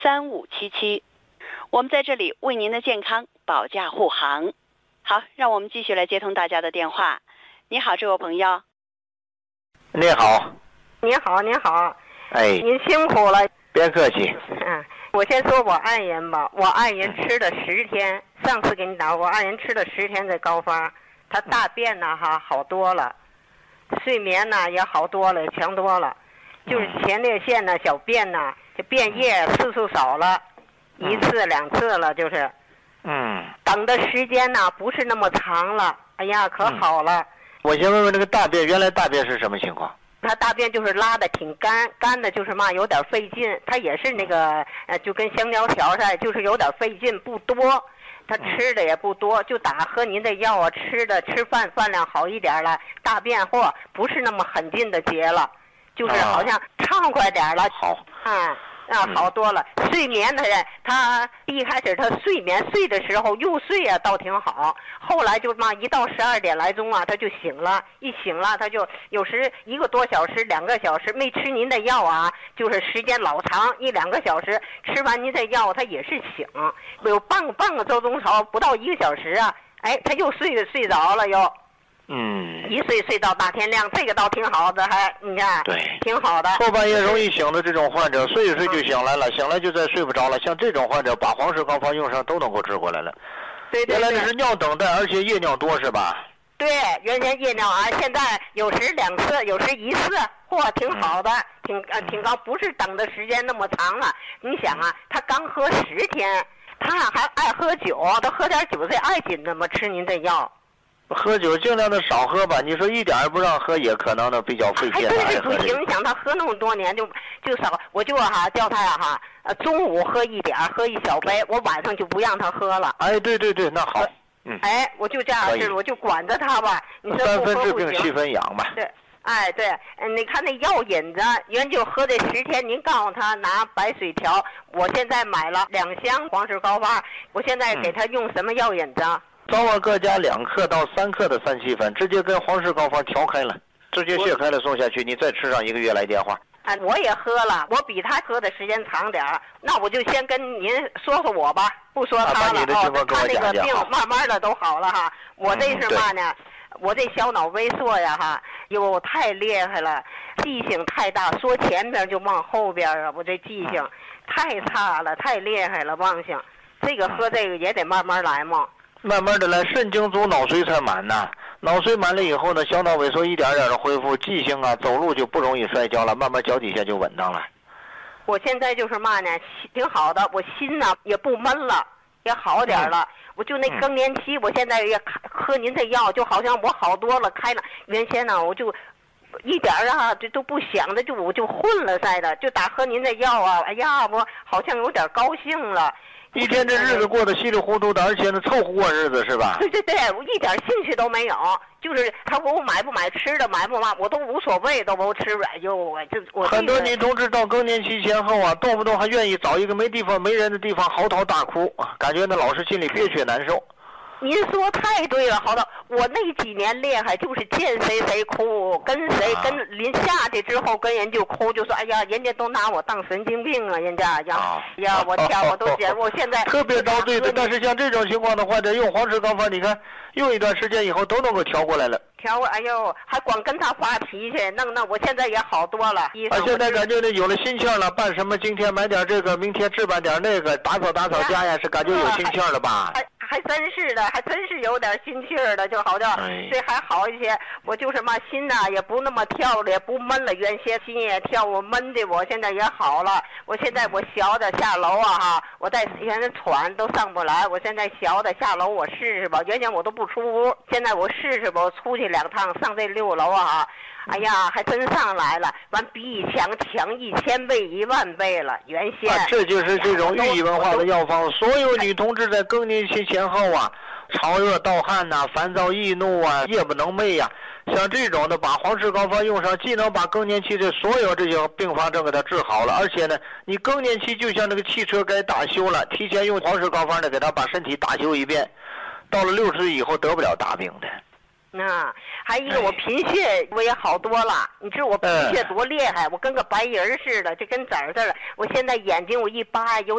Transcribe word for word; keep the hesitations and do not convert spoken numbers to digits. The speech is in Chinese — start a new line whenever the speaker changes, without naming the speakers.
三五七七。我们在这里为您的健康保驾护航。好，让我们继续来接通大家的电话。你好，这位朋友。
你好。
你好，你好。
哎，
您辛苦了。
别客气。
嗯，我先说我爱人吧。我爱人吃了十天，上次给你打，我爱人吃了十天这膏方，他大便呢哈好多了，睡眠呢也好多了，强多了，就是前列腺呢、小便呢，这便液次数少了，一次两次了，就是。
嗯。
等的时间呢不是那么长了，哎呀，可好了。
嗯、我先问问这个大便，原来大便是什么情况？
他大便就是拉的挺干，干的就是嘛有点费劲，他也是那个呃就跟香蕉条似的，就是有点费劲，不多，他吃的也不多，就打喝您的药啊，吃的吃饭饭量好一点了，大便或不是那么狠劲的结了，就是好像畅快点了。
好。
啊。啊，好多了。嗯、睡眠他他一开始他睡眠睡的时候入睡啊，倒挺好。后来就嘛，一到十二点来钟啊，他就醒了。一醒了，他就有时一个多小时、两个小时没吃您的药啊，就是时间老长，一两个小时吃完您的药，他也是醒。有半个半个多钟头，不到一个小时啊，哎，他又睡睡着了又。
嗯，
一睡睡到大天亮，这个倒挺好的，还你看，
对，
挺好的。
后半夜容易醒的这种患者，睡一睡就醒来了，嗯、醒来就再睡不着了。像这种患者，把黄氏膏方用上都能够治过来了。
对对对。
原来这是尿等待，而且夜尿多是吧？
对，原先夜尿啊，现在有时两次，有时一次，嚯，挺好的，嗯、挺呃挺高，不是等的时间那么长了。你想啊，他刚喝十天，他还爱喝酒，他喝点酒这爱紧的嘛，吃您这药。
喝酒尽量的少喝吧，你说一点也不让喝，也可能的比较费劲。
还真是不行，你想他喝那么多年就就少，我就哈叫他呀哈，呃中午喝一点，喝一小杯，我晚上就不让他喝了。
哎，对对对，那好，嗯，
哎，我就这样式，我就管着他吧。你说
三分治病，七分养吧。
对，哎对，嗯，你看那药引子，原就喝这十天，您告诉他拿白水调，我现在买了两箱黄氏膏方，我现在给他用什么药引子？嗯
早晚各加两克到三克的三七粉，直接跟黄氏膏方调开了，直接卸开了送下去，你再吃上一个月来电话。
啊，我也喝了，我比他喝的时间长点儿，那我就先跟您说说我吧，不说他了。
啊、
哦，他那个病慢慢的都好了哈。我这是嘛呢？
嗯、
我这小脑萎缩呀哈，哟太厉害了，记性太大，说前边就往后边啊，我这记性太差了，太厉害了，忘性。这个喝这个也得慢慢来嘛。
慢慢的来，肾精足，脑髓才满呐。脑髓满了以后呢，小脑萎缩一点点的恢复，记性啊，走路就不容易摔跤了，慢慢脚底下就稳当了。
我现在就是嘛呢，挺好的，我心呢也不闷了，也好点了。嗯、我就那更年期，我现在也喝您这药，就好像我好多了，开了。原先呢，我就一点啊，这都不想的，就我就混了似的，就打喝您这药啊，哎呀，我好像有点高兴了。
一天这日子过得稀里糊涂的，而且呢凑合过日子是吧？
对对对，我一点兴趣都没有，就是他问我买不买吃的，买不买我都无所谓，都不吃。哎呦，我就我、这个、
很多女同志到更年期前后啊，动不动还愿意找一个没地方没人的地方嚎啕大哭，感觉那老是心里憋屈难受。
您说太对了，好的，我那几年厉害，就是见谁谁哭，跟谁跟临下去之后跟人就哭，就说哎呀，人家都拿我当神经病啊，人家呀、啊、呀，我天，我都觉我现在
特别遭罪的。但是像这种情况的患者用黄氏膏方，你看用一段时间以后都能够调过来了。
调过，哎呦，还光跟他发脾气，弄弄，我现在也好多了。啊，
现在感觉呢有了心气了，办什么今天买点这个，明天置办点那个，打扫打扫家呀，是感觉有心气了吧？
还还真是的，还真是有点心气儿的，就好像这还好一些。我就是嘛心呐、啊、也不那么跳了，也不闷了。原先心也跳，我闷的，我现在也好了。我现在我小的下楼啊哈，我在现在喘都上不来。我现在小的下楼我试试吧，原先我都不出屋，现在我试试吧，我出去两趟上这六楼啊。哎呀，还真上来了，完比以前强一千倍一万倍了。原先、
啊、这就是这种寓意文化的药方。所有女同志在更年期前后啊，潮热盗汗呐、啊，烦躁易怒啊，夜不能寐呀、啊，像这种的，把黄氏膏方用上，既能把更年期的所有这些并发症给它治好了，而且呢，你更年期就像那个汽车该大修了，提前用黄氏膏方呢，给它把身体大修一遍，到了六十岁以后得不了大病的。
那还一个我贫血我也好多了，你知道我贫血多厉害，我跟个白人似的，就跟籽儿似的。我现在眼睛我一扒有